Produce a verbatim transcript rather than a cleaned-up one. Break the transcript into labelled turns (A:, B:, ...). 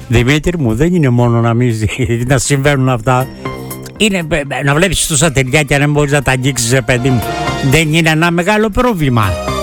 A: Δημήτρη μου, δεν είναι μόνο να, μην, να συμβαίνουν αυτά. Είναι να βλέπεις τόσα ταιριά και να μην μπορείς να τα αγγίξεις, παιδί μου. Δεν είναι ένα μεγάλο πρόβλημα.